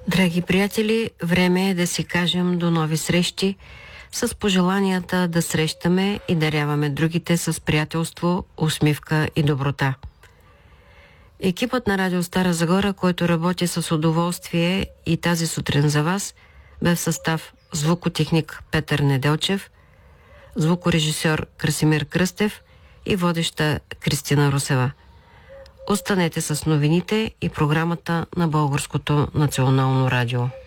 Драги приятели, време е да си кажем до нови срещи, с пожеланията да срещаме и даряваме другите с приятелство, усмивка и доброта. Екипът на Радио Стара Загора, който работи с удоволствие и тази сутрин за вас, бе в състав звукотехник Петър Неделчев, звукорежисьор Красимир Кръстев и водеща Кристина Русева. Останете с новините и програмата на Българското национално радио.